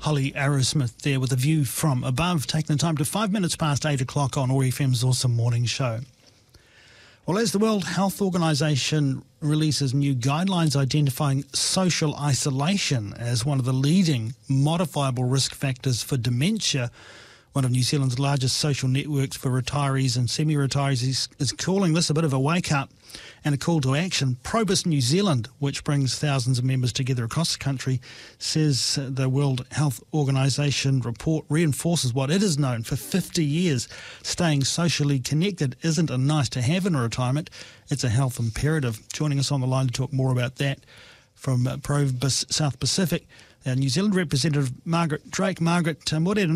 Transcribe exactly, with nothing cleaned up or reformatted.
Holly Arrowsmith there with a view from above, taking the time to five minutes past eight o'clock on O A R F M's Awesome Morning Show. Well, as the World Health Organization releases new guidelines identifying social isolation as one of the leading modifiable risk factors for dementia, one of New Zealand's largest social networks for retirees and semi-retirees is, is calling this a bit of a wake-up and a call to action. Probus New Zealand, which brings thousands of members together across the country, says the World Health Organization report reinforces what it has known for fifty years. Staying socially connected isn't a nice to have in retirement, it's a health imperative. Joining us on the line to talk more about that from Probus South Pacific, our New Zealand representative Margaret Drake. Margaret, um, what